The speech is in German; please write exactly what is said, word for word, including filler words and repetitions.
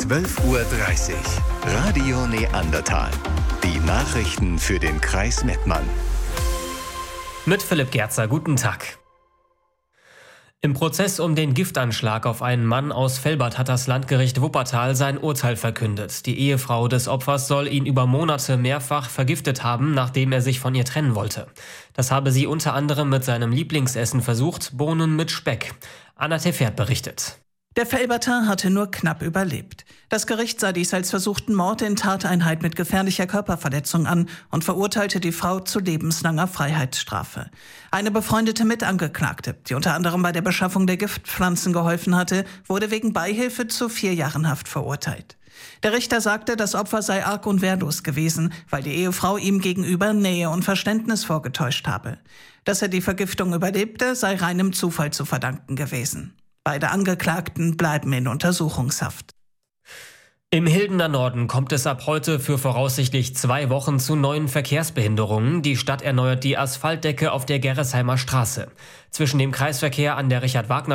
zwölf Uhr dreißig. Radio Neandertal. Die Nachrichten für den Kreis Mettmann. Mit Philipp Gerzer, guten Tag. Im Prozess um den Giftanschlag auf einen Mann aus Velbert hat das Landgericht Wuppertal sein Urteil verkündet. Die Ehefrau des Opfers soll ihn über Monate mehrfach vergiftet haben, nachdem er sich von ihr trennen wollte. Das habe sie unter anderem mit seinem Lieblingsessen versucht, Bohnen mit Speck. Anna Tefert berichtet. Der Velberter hatte nur knapp überlebt. Das Gericht sah dies als versuchten Mord in Tateinheit mit gefährlicher Körperverletzung an und verurteilte die Frau zu lebenslanger Freiheitsstrafe. Eine befreundete Mitangeklagte, die unter anderem bei der Beschaffung der Giftpflanzen geholfen hatte, wurde wegen Beihilfe zu vier Jahren Haft verurteilt. Der Richter sagte, das Opfer sei arg und wehrlos gewesen, weil die Ehefrau ihm gegenüber Nähe und Verständnis vorgetäuscht habe. Dass er die Vergiftung überlebte, sei reinem Zufall zu verdanken gewesen. Beide Angeklagten bleiben in Untersuchungshaft. Im Hildener Norden kommt es ab heute für voraussichtlich zwei Wochen zu neuen Verkehrsbehinderungen. Die Stadt erneuert die Asphaltdecke auf der Gerresheimer Straße. Zwischen dem Kreisverkehr an der Richard-Wagner